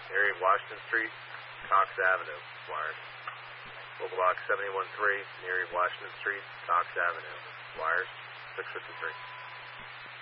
area of Washington Street, Cox Avenue, wires. Mobile box 71-3, area of Washington Street, Cox Avenue, wires, 653.